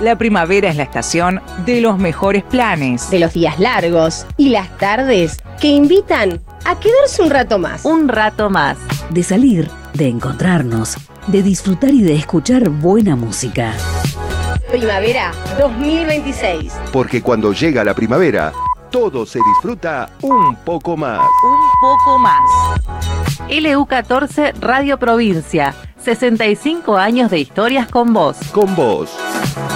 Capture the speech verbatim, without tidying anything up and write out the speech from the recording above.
La primavera es la estación de los mejores planes. De los días largos y las tardes que invitan a quedarse un rato más. Un rato más. De salir, de encontrarnos, de disfrutar y de escuchar buena música. Primavera dos mil veintiséis. Porque cuando llega la primavera, todo se disfruta un poco más. Un poco más. L U catorce Radio Provincia. sesenta y cinco años de historias con vos. Con vos.